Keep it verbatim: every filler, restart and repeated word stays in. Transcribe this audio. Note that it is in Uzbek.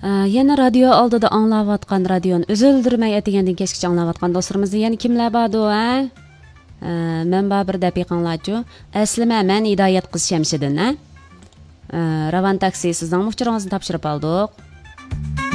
Yana radio oldida anglayotgan radioni uzildirmay degandan kechgacha anglayotgan do'stlarimiz yana kimlar bordu, ha? Men bir daqiqanglarchu. Aslima men Hidoyat qiz Shamshiddin, ha? Ravan taksi sizning muhchiringizni topshirib oldik.